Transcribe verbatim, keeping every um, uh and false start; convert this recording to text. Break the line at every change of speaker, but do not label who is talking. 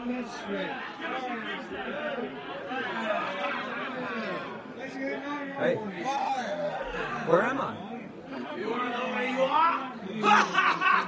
Hey, where am I?
You want to know where you are?